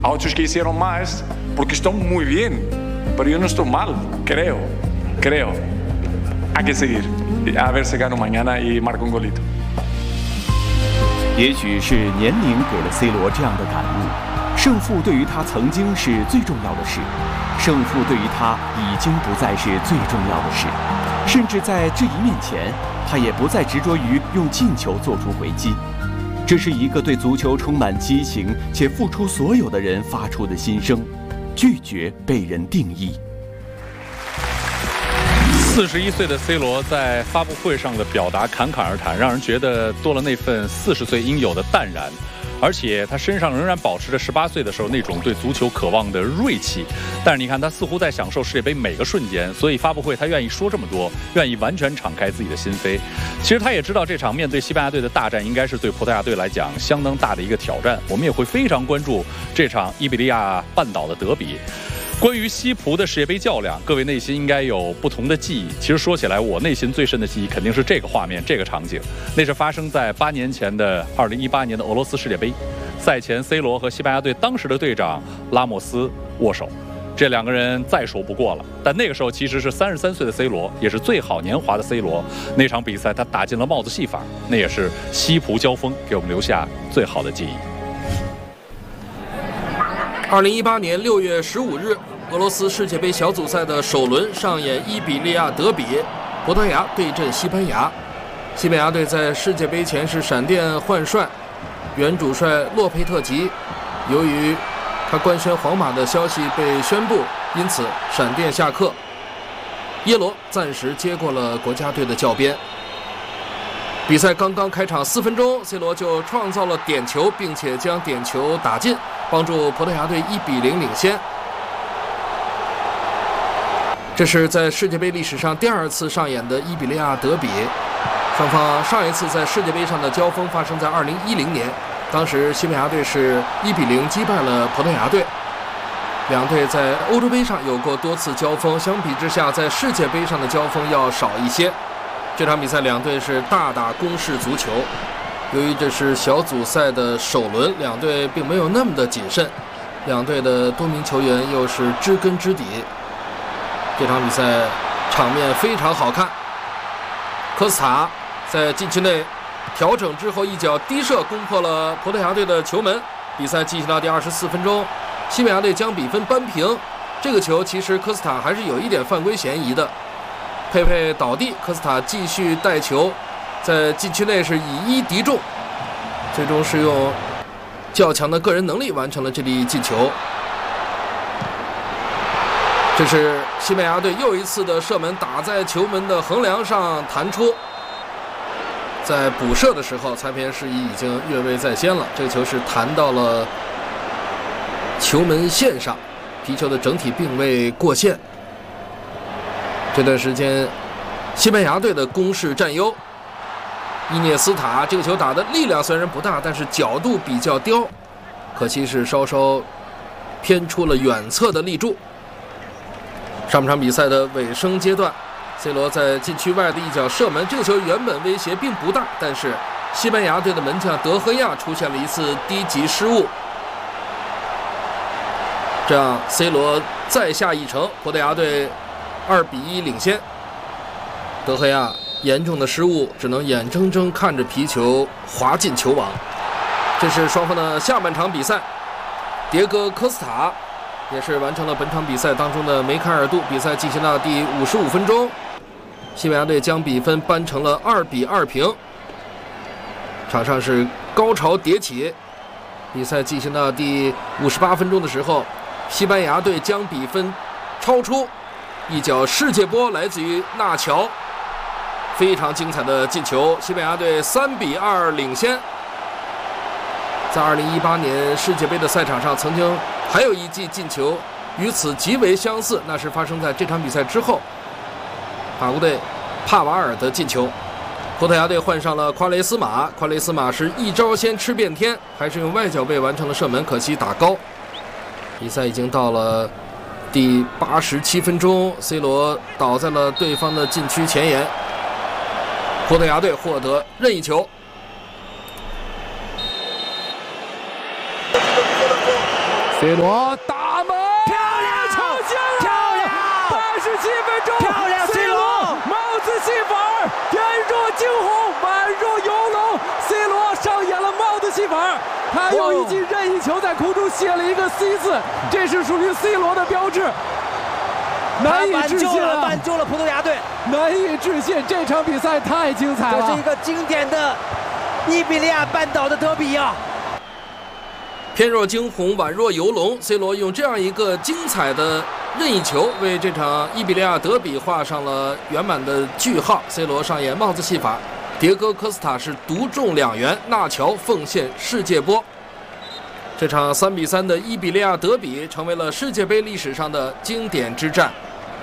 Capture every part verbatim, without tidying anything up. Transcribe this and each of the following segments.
A otros que hicieron más porque están muy bien, pero yo no estoy mal, creo, creo. Hay que seguir, a ver si gano mañana y marco un golito. 也许是年龄给了 C 罗这样的感悟，胜负对于他曾经是最重要的事，胜负对于他已经不再是最重要的事，甚至在这一面前，他也不再执着于用进球做出回击。这是一个对足球充满激情且付出所有的人发出的心声，拒绝被人定义。 四十一岁的 C 罗在发布会上的表达侃侃而谈，让人觉得多了那份四十岁应有的淡然，而且他身上仍然保持着十八岁的时候那种对足球渴望的锐气。但是你看，他似乎在享受世界杯每个瞬间，所以发布会他愿意说这么多，愿意完全敞开自己的心扉。其实他也知道这场面对西班牙队的大战应该是对葡萄牙队来讲相当大的一个挑战，我们也会非常关注这场伊比利亚半岛的德比。关于西葡的世界杯较量，各位内心应该有不同的记忆。其实说起来，我内心最深的记忆肯定是这个画面、这个场景。那是发生在八年前的二零一八年的俄罗斯世界杯。赛前 ，C 罗和西班牙队当时的队长拉莫斯握手，这两个人再熟不过了。但那个时候其实是三十三岁的 C 罗，也是最好年华的 C 罗。那场比赛他打进了帽子戏法，那也是西葡交锋给我们留下最好的记忆。 二零一八年六月十五日，俄罗斯世界杯小组赛的首轮上演伊比利亚德比，葡萄牙对阵西班牙。西班牙队在世界杯前是闪电换帅，原主帅洛佩特吉由于他官宣皇马的消息被宣布，因此闪电下课。耶罗暂时接过了国家队的教鞭。比赛刚刚开场四分钟 ，C 罗就创造了点球，并且将点球打进，帮助葡萄牙队一比零领先。这是在世界杯历史上第二次上演的伊比利亚德比，双方上一次在世界杯上的交锋发生在二零一零年，当时西班牙队是一比零击败了葡萄牙队。两队在欧洲杯上有过多次交锋，相比之下，在世界杯上的交锋要少一些。这场比赛两队是大打攻势足球，由于这是小组赛的首轮，两队并没有那么的谨慎，两队的多名球员又是知根知底。这场比赛场面非常好看，科斯塔在禁区内调整之后一脚低射攻破了葡萄牙队的球门。比赛进行到第二十四分钟，西班牙队将比分扳平。这个球其实科斯塔还是有一点犯规嫌疑的，佩佩倒地，科斯塔继续带球，在禁区内是以一敌众，最终是用较强的个人能力完成了这粒进球。这是西班牙队又一次的射门打在球门的横梁上弹出，在补射的时候，裁判示意已经越位在先了，这个球是弹到了球门线上，皮球的整体并未过线。这段时间西班牙队的攻势占优，伊涅斯塔这个球打的力量虽然不大，但是角度比较刁，可惜是稍稍偏出了远侧的立柱。上半场比赛的尾声阶段， C 罗在禁区外的一脚射门，这个球原本威胁并不大，但是西班牙队的门将德赫亚出现了一次低级失误，这样 C 罗再下一城，葡萄牙队二比一领先。德赫亚严重的失误，只能眼睁睁看着皮球滑进球网。这是双方的下半场比赛，迭戈科斯塔也是完成了本场比赛当中的梅开二度。比赛进行到第五十五分钟，西班牙队将比分扳成了二比二平。场上是高潮迭起。比赛进行到第五十八分钟的时候，西班牙队将比分超出，一脚世界波来自于纳乔，非常精彩的进球，西班牙队三比二领先。在二零一八年世界杯的赛场上，曾经还有一记进球与此极为相似，那是发生在这场比赛之后，法国队帕瓦尔的进球。葡萄牙队换上了夸雷斯马，夸雷斯马是一招先吃遍天，还是用外脚背完成了射门，可惜打高。比赛已经到了第八十七分钟 ，C 罗倒在了对方的禁区前沿，葡萄牙队获得任意球。 C 罗大门， 漂亮， 抢先了， 漂亮！ 八十七分钟， 漂亮 C 罗帽子戏法儿，眼若惊鸿，宛若游龙。C 罗上演了帽子戏法，他用一记任意球在空中写了一个 C 字，这是属于 C 罗的标志。难以置信了，挽救了葡萄牙队， 难以置信，这场比赛太精彩了， 这是一个经典的伊比利亚半岛的德比啊！ 翩若惊鸿，宛若游龙。C 罗用这样一个精彩的任意球，为这场伊比利亚德比画上了圆满的句号。C 罗上演帽子戏法，迭戈科斯塔是独中两元，纳乔奉献世界波。这场三比三的伊比利亚德比成为了世界杯历史上的经典之战。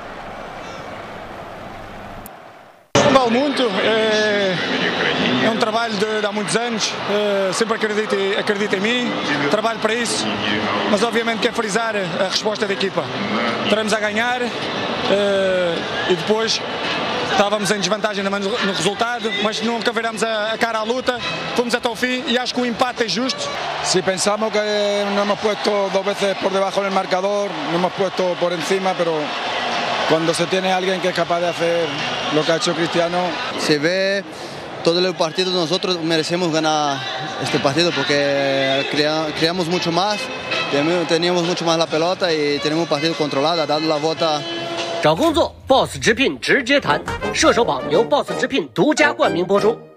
Gostava muito, é, é um trabalho de, de há muitos anos, é, sempre acredito, acredito em mim, trabalho para isso, mas obviamente quero frisar a resposta da equipa. Estaremos a ganhar é, e depois estávamos em desvantagem no resultado, mas nunca viramos a, a cara à luta, fomos até o fim e acho que o empate é justo. Si pensamos que nos hemos puesto dos veces por debajo del marcador, nos hemos puesto por encima, pero cuando se tiene alguien que es capaz de hacer lo que ha hecho Cristiano. Se ve todo el partido, nosotros merecemos ganar este partido porque crea, creamos mucho más, teníamos mucho más la pelota y tenemos un partido controlado, dado la vuelta. 找工作 ，Boss 直聘直接谈。射手榜由 Boss 直聘独家冠名播出。